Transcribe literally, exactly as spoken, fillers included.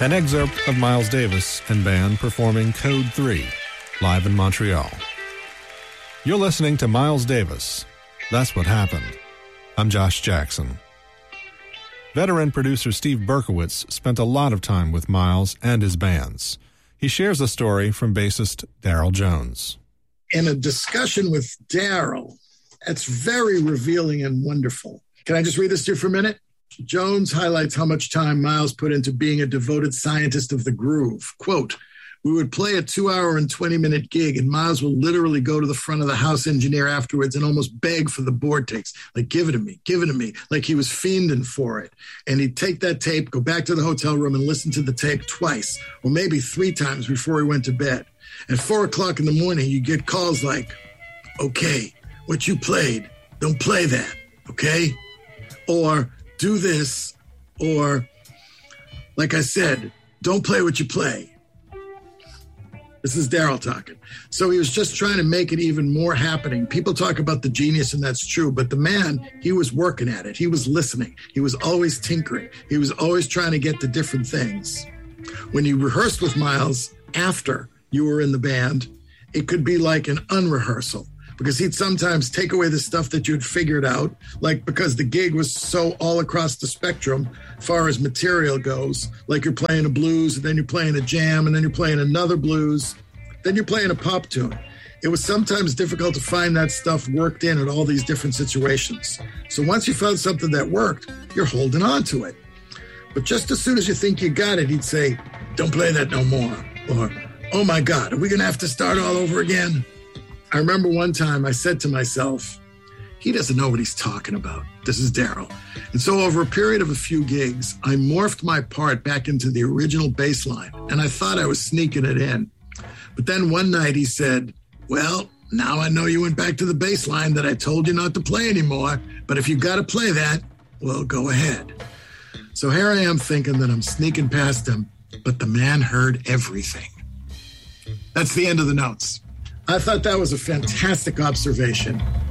An excerpt of Miles Davis and band performing Code three, live in Montreal. You're listening to Miles Davis. That's What Happened. I'm Josh Jackson. Veteran producer Steve Berkowitz spent a lot of time with Miles and his bands. He shares a story from bassist Daryl Jones. In a discussion with Daryl, it's very revealing and wonderful. Can I just read this to you for a minute? Jones highlights how much time Miles put into being a devoted scientist of the groove. Quote, we would play a two-hour and twenty-minute gig, and Miles would literally go to the front of the house engineer afterwards and almost beg for the board takes. Like, give it to me, give it to me. Like he was fiending for it. And he'd take that tape, go back to the hotel room and listen to the tape twice, or maybe three times before he went to bed. At four o'clock in the morning, you get calls like, okay, what you played, don't play that, okay? Or do this, or, like I said, don't play what you play. This is Daryl talking. So he was just trying to make it even more happening. People talk about the genius, and that's true, but the man, he was working at it. He was listening. He was always tinkering. He was always trying to get to different things. When you rehearsed with Miles after you were in the band, it could be like an unrehearsal, because he'd sometimes take away the stuff that you'd figured out, like because the gig was so all across the spectrum as far as material goes, like you're playing a blues, and then you're playing a jam, and then you're playing another blues, then you're playing a pop tune. It was sometimes difficult to find that stuff worked in at all these different situations. So once you found something that worked, you're holding on to it. But just as soon as you think you got it, he'd say, don't play that no more. Or, oh my God, are we gonna have to start all over again? I remember one time I said to myself, he doesn't know what he's talking about. This is Daryl. And so over a period of a few gigs, I morphed my part back into the original bass line, and I thought I was sneaking it in. But then one night he said, well, now I know you went back to the bass line that I told you not to play anymore, but if you got to play that, well, go ahead. So here I am thinking that I'm sneaking past him, but the man heard everything. That's the end of the notes. I thought that was a fantastic observation.